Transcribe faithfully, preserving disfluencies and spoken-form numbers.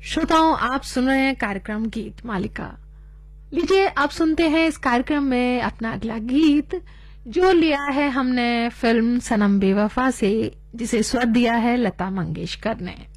श्रोताओं, आप सुन रहे हैं कार्यक्रम गीत मालिका। लीजिए आप सुनते हैं इस कार्यक्रम में अपना अगला गीत, जो लिया है हमने फिल्म सनम बेवफा से, जिसे स्वर दिया है लता मंगेशकर ने।